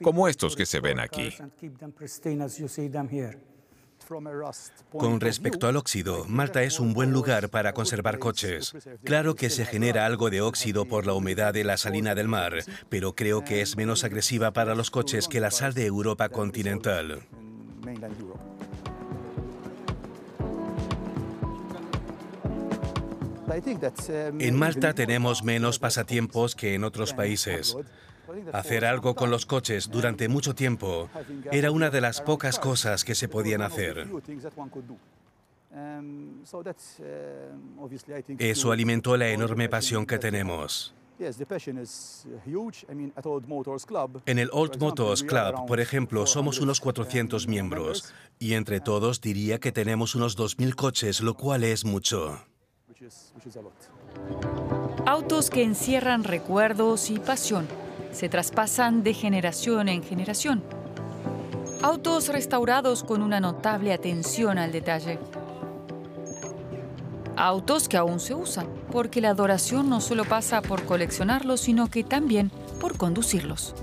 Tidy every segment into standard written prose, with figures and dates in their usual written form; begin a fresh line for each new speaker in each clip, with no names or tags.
como estos que se ven aquí.
Con respecto al óxido, Malta es un buen lugar para conservar coches. Claro que se genera algo de óxido por la humedad de la salina del mar, pero creo que es menos agresiva para los coches que la sal de Europa continental. En Malta tenemos menos pasatiempos que en otros países. Hacer algo con los coches durante mucho tiempo era una de las pocas cosas que se podían hacer. Eso alimentó la enorme pasión que tenemos. En el Old Motors Club, por ejemplo, somos unos 400 miembros y entre todos diría que tenemos unos 2.000 coches, lo cual es mucho.
Autos que encierran recuerdos y pasión. Se traspasan de generación en generación. Autos restaurados con una notable atención al detalle. Autos que aún se usan, porque la adoración no solo pasa por coleccionarlos, sino que también por conducirlos.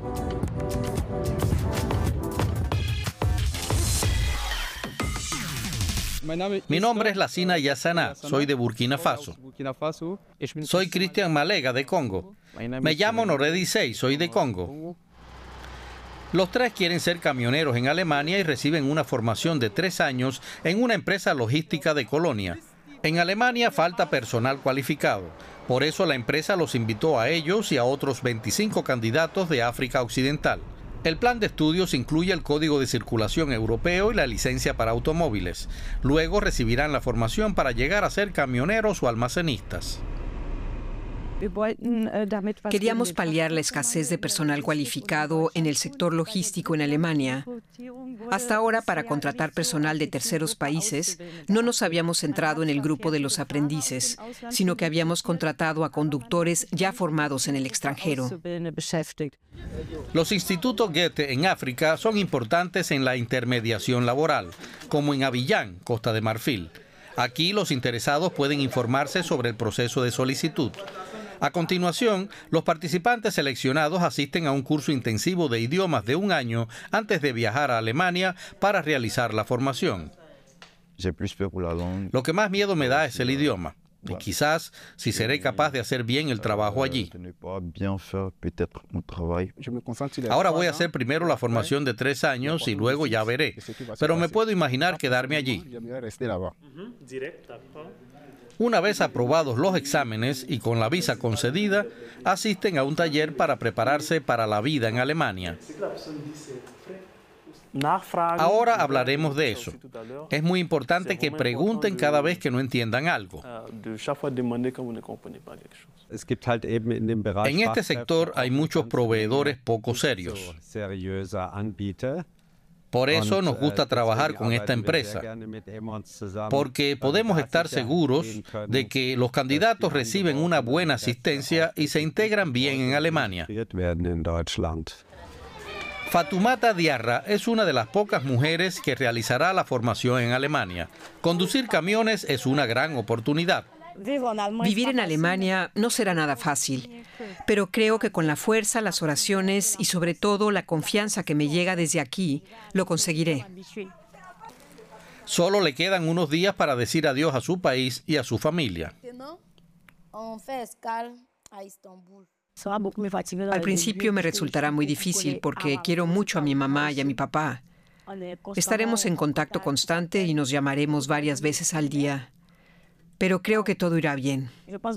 Mi nombre es Lassina Yassana, soy de Burkina Faso. Soy Cristian Malega, de Congo. Me llamo Noredi Sey, soy de Congo. Los tres quieren ser camioneros en Alemania y reciben una formación de 3 años en una empresa logística de Colonia. En Alemania falta personal cualificado. Por eso la empresa los invitó a ellos y a otros 25 candidatos de África Occidental. El plan de estudios incluye el Código de Circulación Europeo y la licencia para automóviles. Luego recibirán la formación para llegar a ser camioneros o almacenistas.
Queríamos paliar la escasez de personal cualificado en el sector logístico en Alemania. Hasta ahora, para contratar personal de terceros países, no nos habíamos centrado en el grupo de los aprendices, sino que habíamos contratado a conductores ya formados en el extranjero.
Los institutos Goethe en África son importantes en la intermediación laboral, como en Abiyán, Costa de Marfil. Aquí los interesados pueden informarse sobre el proceso de solicitud. A continuación, los participantes seleccionados asisten a un curso intensivo de idiomas de 1 año antes de viajar a Alemania para realizar la formación. Lo que más miedo me da es el idioma. Y quizás si seré capaz de hacer bien el trabajo allí. Ahora voy a hacer primero la formación de 3 años y luego ya veré. Pero me puedo imaginar quedarme allí. Una vez aprobados los exámenes y con la visa concedida, asisten a un taller para prepararse para la vida en Alemania. Ahora hablaremos de eso. Es muy importante que pregunten cada vez que no entiendan algo. En este sector hay muchos proveedores poco serios. Por eso nos gusta trabajar con esta empresa, porque podemos estar seguros de que los candidatos reciben una buena asistencia y se integran bien en Alemania. Fatoumata Diarra es una de las pocas mujeres que realizará la formación en Alemania. Conducir camiones es una gran oportunidad.
Vivir en Alemania no será nada fácil, pero creo que con la fuerza, las oraciones y sobre todo la confianza que me llega desde aquí, lo conseguiré.
Solo le quedan unos días para decir adiós a su país y a su familia.
Al principio me resultará muy difícil porque quiero mucho a mi mamá y a mi papá. Estaremos en contacto constante y nos llamaremos varias veces al día. Pero creo que todo irá bien.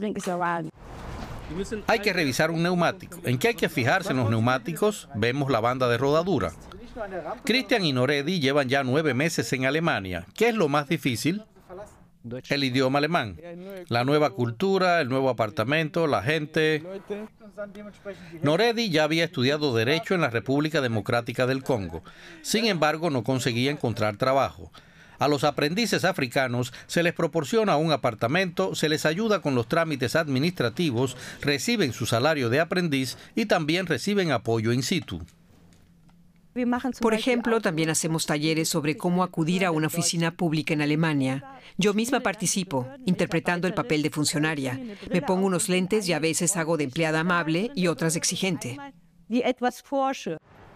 Hay que revisar un neumático. ¿En qué hay que fijarse en los neumáticos? Vemos la banda de rodadura. Cristian y Noredi llevan ya 9 meses en Alemania. ¿Qué es lo más difícil? El idioma alemán, la nueva cultura, el nuevo apartamento, la gente. Noredi ya había estudiado Derecho en la República Democrática del Congo. Sin embargo, no conseguía encontrar trabajo. A los aprendices africanos se les proporciona un apartamento, se les ayuda con los trámites administrativos, reciben su salario de aprendiz y también reciben apoyo in situ.
Por ejemplo, también hacemos talleres sobre cómo acudir a una oficina pública en Alemania. Yo misma participo, interpretando el papel de funcionaria. Me pongo unos lentes y a veces hago de empleada amable y otras exigente.